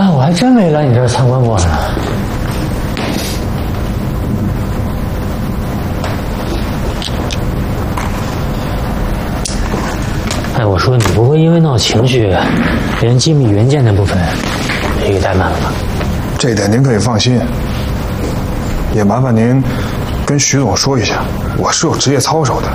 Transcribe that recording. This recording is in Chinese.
哎，我还真没来你这儿参观过呢。哎，我说你不会因为闹情绪，连机密文件那部分也给怠慢了吧？ 这点您可以放心。也麻烦您跟徐总说一下，我是有职业操守的。